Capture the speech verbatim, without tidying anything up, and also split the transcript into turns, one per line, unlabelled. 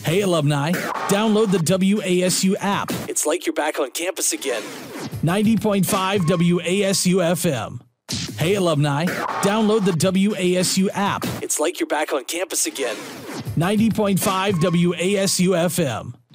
Hey, alumni, download the W A S U app. It's like you're back on campus again. ninety point five W A S U F M. Hey, alumni, download the W A S U app. It's like you're back on campus again. ninety point five W A S U F M.